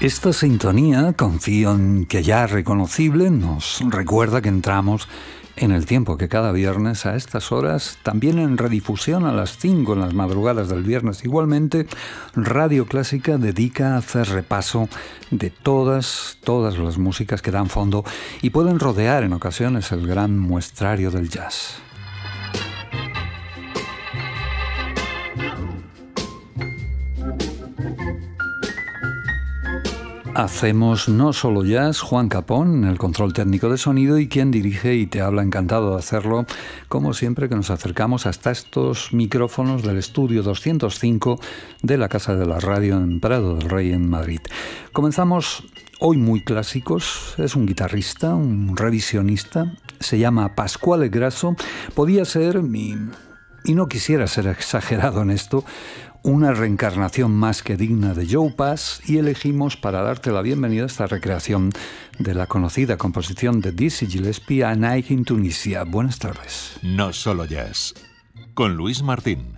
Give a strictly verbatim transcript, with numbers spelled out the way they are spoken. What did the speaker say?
Esta sintonía, confío en que ya reconocible, nos recuerda que entramos en el tiempo que cada viernes a estas horas, también en redifusión a las cinco en las madrugadas del viernes igualmente, Radio Clásica dedica a hacer repaso de todas, todas las músicas que dan fondo y pueden rodear en ocasiones el gran muestrario del jazz. Hacemos no solo jazz, Juan Capón en el control técnico de sonido y quien dirige y te habla, encantado de hacerlo, como siempre que nos acercamos hasta estos micrófonos del estudio doscientos cinco de la Casa de la Radio en Prado del Rey en Madrid. Comenzamos hoy muy clásicos, es un guitarrista, un revisionista, se llama Pasquale Grasso, podía ser, y, y no quisiera ser exagerado en esto, una reencarnación más que digna de Joe Pass, y elegimos para darte la bienvenida a esta recreación de la conocida composición de Dizzy Gillespie, A Night in Tunisia. Buenas tardes. No solo jazz, con Luis Martín.